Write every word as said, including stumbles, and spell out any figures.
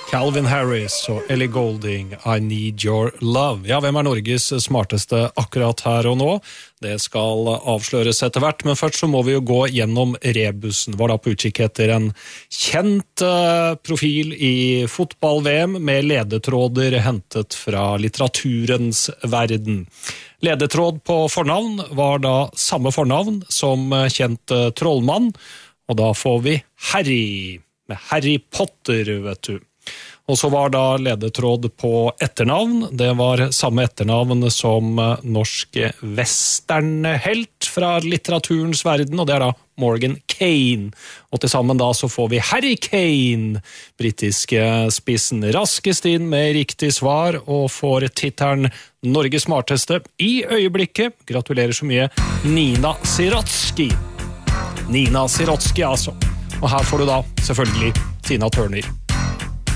Calvin Harris og Ellie Goulding, I Need Your Love. Ja, hvem er Norges smarteste akkurat her og nå? Det skal avsløres etter hvert, men først så må vi jo gå gjennom rebusen. Var da på utkikk etter en kjent uh, profil i fotball-V M med ledetråder hentet fra litteraturens verden. Ledetråd på fornavn var da samme fornavn som kjent uh, trollmann, og da får vi Harry, med Harry Potter, vet du. Og så var da ledetråd på etternavn. Det var samme etternavn som norsk westernhelt fra litteraturens verden, og det er da Morgan Kane. Og til sammen da så får vi Harry Kane, britiske spissen, raskest inn med riktig svar, og får tittelen Norges smarteste i øyeblikket. Gratulerer så mye, Nina Sirotski. Nina Sirotski, altså. Og her får du da selvfølgelig Tina Turner.